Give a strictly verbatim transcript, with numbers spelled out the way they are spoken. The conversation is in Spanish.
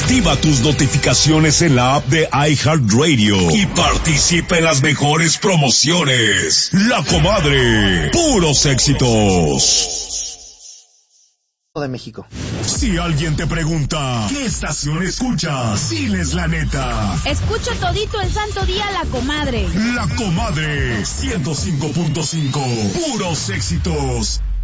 Activa tus notificaciones en la app de iHeartRadio y participa en las mejores promociones. La Comadre, puros éxitos. De México. Si alguien te pregunta, ¿qué estación escuchas? Diles la neta. Escucho todito el santo día La Comadre. La Comadre, ciento cinco punto cinco, puros éxitos.